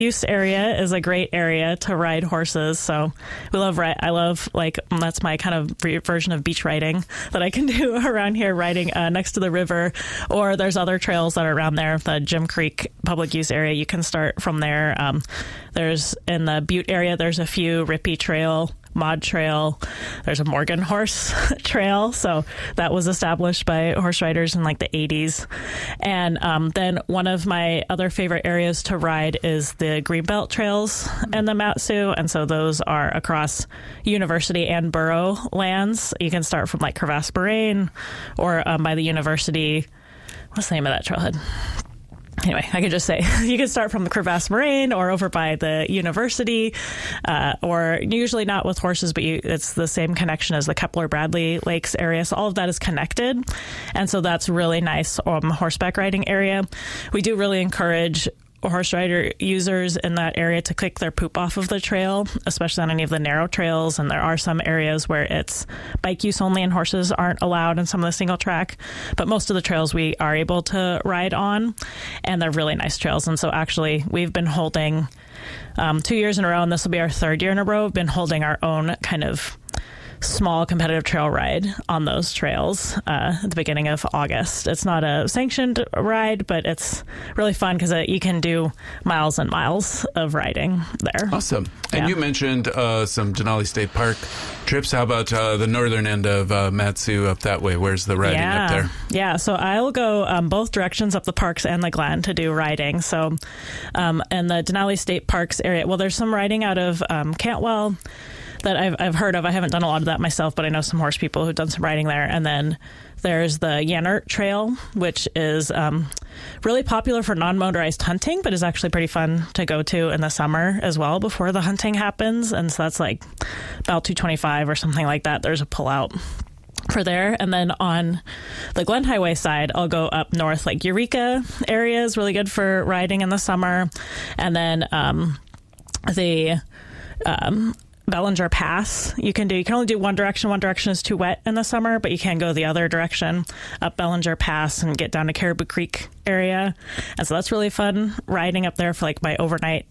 use area is a great area to ride horses. So I love that's my kind of version of beach riding that I can do around here, riding next to the river. Or there's other trails that are around there. The Jim Creek public use area, you can start from there. There's in the Butte area, there's a few Rippey Trail, Mod Trail. There's a Morgan Horse Trail. So that was established by horse riders in like the 80s. And then one of my other favorite areas to ride is the Greenbelt Trails and the Mat-Su. And so those are across university and borough lands. You can start from like Crevasse Moraine or by the university. What's the name of that trailhead? Anyway, I could just say you can start from the Crevasse Moraine or over by the university, or usually not with horses, but it's the same connection as the Kepler-Bradley Lakes area. So all of that is connected. And so that's really nice horseback riding area. We do really encourage horse rider users in that area to kick their poop off of the trail, especially on any of the narrow trails. And there are some areas where it's bike use only and horses aren't allowed in some of the single track. But most of the trails we are able to ride on, and they're really nice trails. And so actually we've been holding 2 years in a row, and this will be our third year in a row, we've been holding our own kind of small competitive trail ride on those trails at the beginning of August. It's not a sanctioned ride, but it's really fun because you can do miles and miles of riding there. Awesome. And you mentioned some Denali State Park trips. How about the northern end of Mat-Su up that way? Where's the riding up there? Yeah, so I'll go both directions up the parks and the Glen to do riding. So in the Denali State Parks area, well, there's some riding out of Cantwell that I've heard of. I haven't done a lot of that myself, but I know some horse people who've done some riding there. And then there's the Yannert Trail, which is really popular for non-motorized hunting, but is actually pretty fun to go to in the summer as well before the hunting happens. And so that's like about 225 or something like that. There's a pullout for there. And then on the Glen Highway side, I'll go up north, like Eureka area is really good for riding in the summer. And then the Bellinger Pass you can only do one direction. One direction is too wet in the summer, but you can go the other direction up Bellinger Pass and get down to Caribou Creek area. And so that's really fun riding up there for like my overnight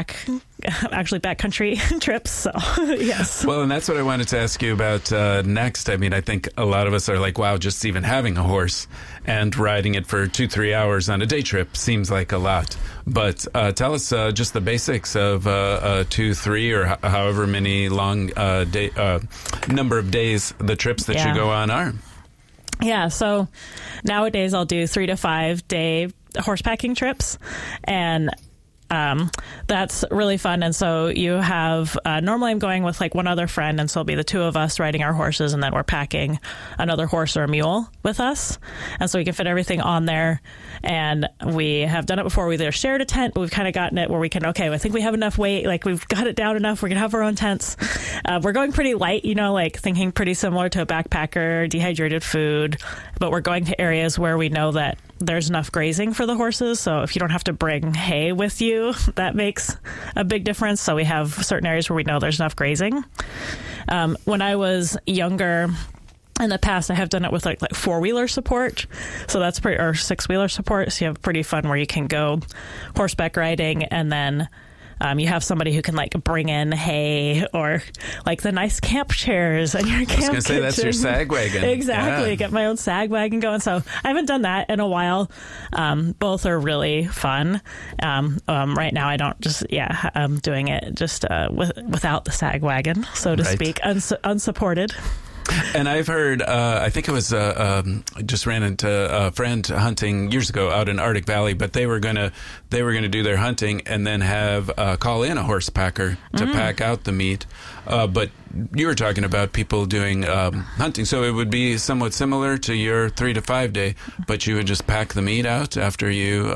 backcountry trips. So yes. Well, and that's what I wanted to ask you about next. I mean, I think a lot of us are like, wow, just even having a horse and riding it for 2-3 hours on a day trip seems like a lot. But tell us just the basics of 2-3 or however many long number of days the trips that you go on are. Yeah, so nowadays I'll do 3 to 5 day horsepacking trips, and that's really fun. And so you have, normally I'm going with like one other friend, and so it'll be the two of us riding our horses, and then we're packing another horse or a mule with us. And so we can fit everything on there. And we have done it before. We either shared a tent, but we've kind of gotten it where we can, I think we have enough weight. Like we've got it down enough. We're going to have our own tents. We're going pretty light, like thinking pretty similar to a backpacker, dehydrated food, but we're going to areas where we know that there's enough grazing for the horses. So if you don't have to bring hay with you, that makes a big difference. So we have certain areas where we know there's enough grazing. When I was younger, in the past, I have done it with like four-wheeler support. So that's or six-wheeler support. So you have pretty fun where you can go horseback riding, and then you have somebody who can like bring in hay or like the nice camp chairs and your camp. I was going to say kitchen. That's your sag wagon. Exactly. Yeah. Get my own sag wagon going. So I haven't done that in a while. Both are really fun. Right now I don't I'm doing it just without the sag wagon, so to speak, unsupported. And I've heard, I think it was, I just ran into a friend hunting years ago out in Arctic Valley, but they were gonna do their hunting and then have call in a horse packer to pack out the meat. But you were talking about people doing hunting, so it would be somewhat similar to your 3 to 5 day, but you would just pack the meat out after you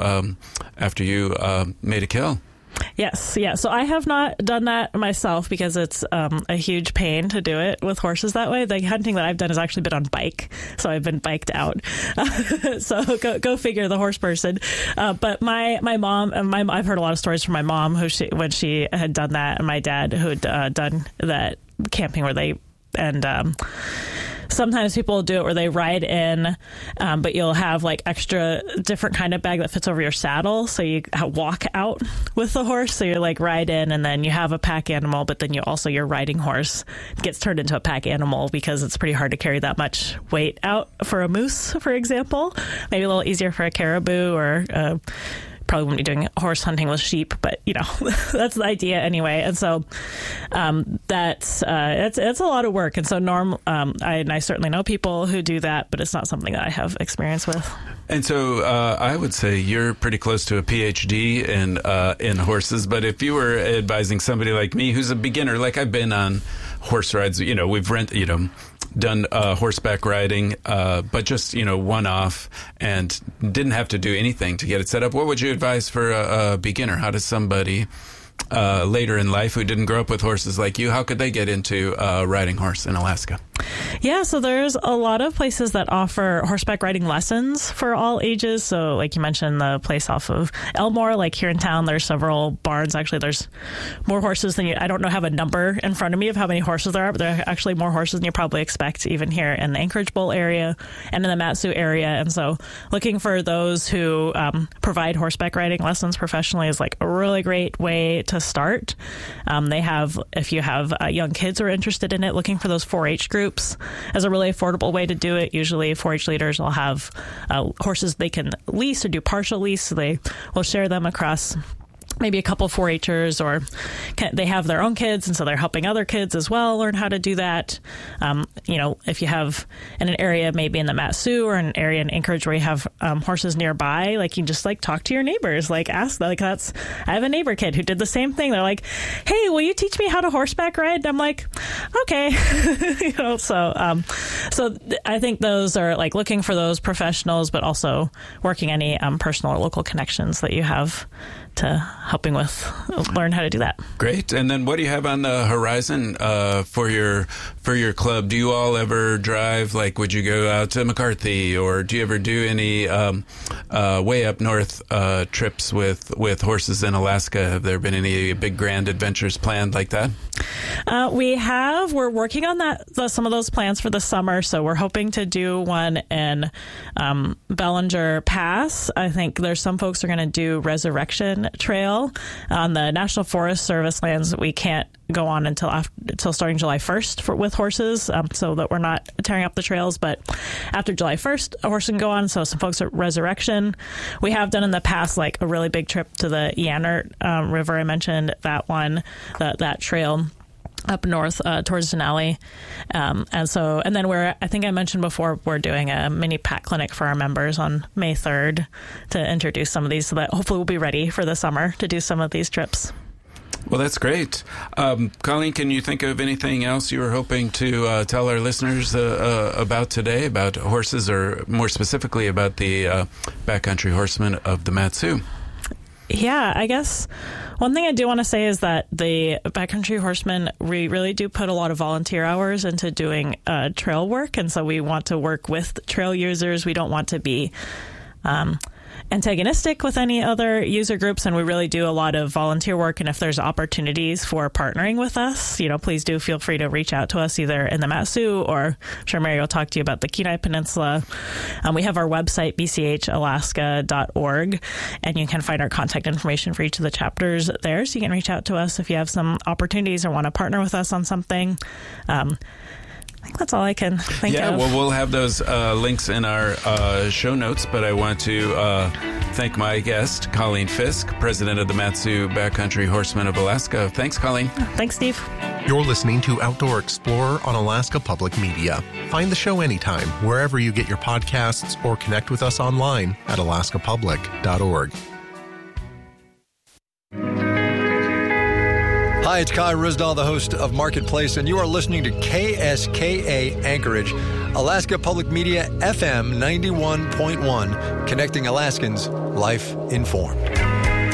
made a kill. Yes. Yeah. So I have not done that myself because it's a huge pain to do it with horses that way. The hunting that I've done has actually been on bike. So I've been biked out. So go figure, the horse person. But my mom, I've heard a lot of stories from my mom when she had done that, and my dad who had done that camping where they, and sometimes people do it where they ride in, but you'll have like extra different kind of bag that fits over your saddle. So you walk out with the horse. So you like ride in and then you have a pack animal, but then your riding horse gets turned into a pack animal because it's pretty hard to carry that much weight out for a moose, for example. Maybe a little easier for a caribou or probably wouldn't be doing horse hunting with sheep, but that's the idea anyway. And so it's a lot of work. And so I certainly know people who do that, but it's not something that I have experience with. And so I would say you're pretty close to a PhD in horses. But if you were advising somebody like me who's a beginner, like I've been on horse rides, we've done horseback riding, but just, one-off and didn't have to do anything to get it set up. What would you advise for a beginner? How does somebody later in life who didn't grow up with horses like you, how could they get into riding horse in Alaska? Yeah, so there's a lot of places that offer horseback riding lessons for all ages. So like you mentioned, the place off of Elmore, like here in town, there's several barns. Actually, there's more horses than I don't know, have a number in front of me of how many horses there are, but there are actually more horses than you probably expect even here in the Anchorage Bowl area and in the Mat-Su area. And so looking for those who provide horseback riding lessons professionally is like a really great way to start. If you have young kids who are interested in it, looking for those 4-H groups as a really affordable way to do it. Usually 4-H leaders will have horses they can lease or do partial lease. So they will share them across maybe a couple 4-Hers, or they have their own kids, and so they're helping other kids as well learn how to do that. If you have in an area, maybe in the Mat-Su or an area in Anchorage where you have horses nearby, like you just like talk to your neighbors, like ask, like I have a neighbor kid who did the same thing. They're like, hey, will you teach me how to horseback ride? And I'm like, okay. So I think those are like looking for those professionals, but also working any personal or local connections that you have to helping with learn how to do that. Great. And then what do you have on the horizon for your club? Do you all ever drive? Like, would you go out to McCarthy, or do you ever do any way up north trips with horses in Alaska? Have there been any big grand adventures planned like that? We're working on some of those plans for the summer. So we're hoping to do one in Bellinger Pass. I think there's some folks who are going to do Resurrection Trail on the National Forest Service lands. We can't go on until starting July 1st with horses, so that we're not tearing up the trails. But after July 1st, a horse can go on. So some folks at Resurrection. We have done in the past like a really big trip to the Yannert River. I mentioned that one, that trail up north towards Denali. And then I think I mentioned before, we're doing a mini pack clinic for our members on May 3rd to introduce some of these, so that hopefully we'll be ready for the summer to do some of these trips. Well, that's great. Colleen, can you think of anything else you were hoping to tell our listeners about today, about horses, or more specifically about the backcountry horsemen of the Mat-Su? Yeah, I guess one thing I do want to say is that the backcountry horsemen, we really do put a lot of volunteer hours into doing trail work. And so we want to work with trail users. We don't want to be antagonistic with any other user groups, and we really do a lot of volunteer work. And if there's opportunities for partnering with us, please do feel free to reach out to us either in the Mat-Su, or I'm sure Mary will talk to you about the Kenai Peninsula. We have our website, bchalaska.org, and you can find our contact information for each of the chapters there. So you can reach out to us if you have some opportunities or want to partner with us on something. I think that's all I can think of. Yeah, well, we'll have those links in our show notes, but I want to thank my guest, Colleen Fisk, president of the Mat-Su Backcountry Horsemen of Alaska. Thanks, Colleen. Thanks, Steve. You're listening to Outdoor Explorer on Alaska Public Media. Find the show anytime, wherever you get your podcasts, or connect with us online at alaskapublic.org. Hi, it's Kai Risdahl, the host of Marketplace, and you are listening to KSKA Anchorage, Alaska Public Media FM 91.1, connecting Alaskans, life informed.